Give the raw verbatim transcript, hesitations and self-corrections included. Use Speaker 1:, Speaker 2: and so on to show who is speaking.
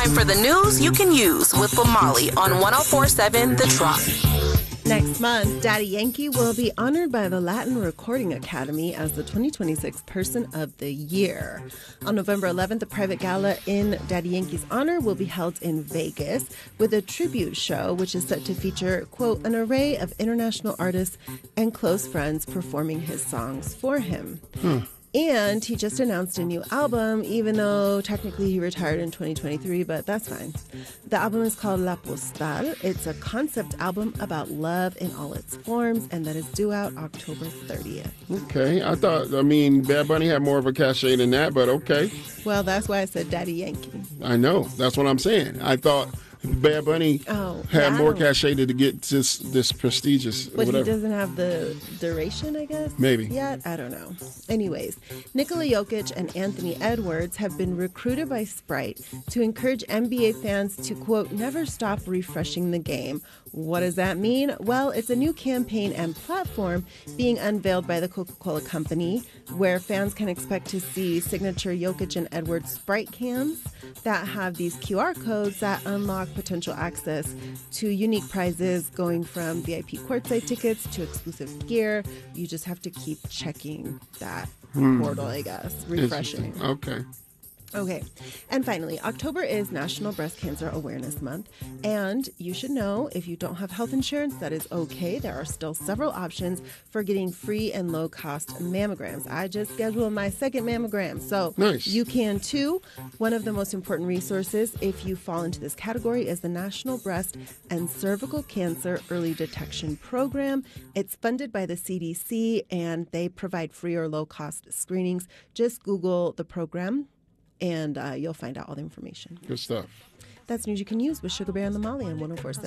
Speaker 1: time for the news you can use with Lamali on one oh four point seven The Trop.
Speaker 2: Next month, Daddy Yankee will be honored by the Latin Recording Academy as the twenty twenty-six Person of the Year. On November eleventh, a private gala in Daddy Yankee's honor will be held in Vegas with a tribute show, which is set to feature, quote, an array of international artists and close friends performing his songs for him. Hmm. And he just announced a new album, even though technically he retired in twenty twenty-three, but that's fine. The album is called La Postal. It's a concept album about love in all its forms, and that is due out October thirtieth.
Speaker 3: Okay. I thought, I mean, Bad Bunny had more of a cachet than that, but okay.
Speaker 2: Well, that's why I said Daddy Yankee.
Speaker 3: I know. That's what I'm saying. I thought Bad Bunny
Speaker 2: oh,
Speaker 3: had
Speaker 2: yeah,
Speaker 3: more cachet to get this this prestigious.
Speaker 2: But
Speaker 3: whatever.
Speaker 2: he doesn't have the duration, I guess.
Speaker 3: Maybe.
Speaker 2: Yet, I don't know. Anyways, Nikola Jokic and Anthony Edwards have been recruited by Sprite to encourage N B A fans to, quote, never stop refreshing the game. What does that mean? Well, it's a new campaign and platform being unveiled by the Coca-Cola Company where fans can expect to see signature Jokic and Edwards Sprite cans that have these Q R codes that unlock potential access to unique prizes going from V I P courtside tickets to exclusive gear. You just have to keep checking that hmm. portal, I guess, refreshing.
Speaker 3: Okay.
Speaker 2: Okay. And finally, October is National Breast Cancer Awareness Month. And you should know, if you don't have health insurance, that is okay. There are still several options for getting free and low-cost mammograms. I just scheduled my second mammogram, so
Speaker 3: nice.
Speaker 2: You can too. One of the most important resources, if you fall into this category, is the National Breast and Cervical Cancer Early Detection Program. It's funded by the C D C, and they provide free or low-cost screenings. Just Google the program, and uh, you'll find out all the information.
Speaker 3: Good stuff.
Speaker 2: That's news you can use with Sugar Bear and Lamali on one oh four point seven.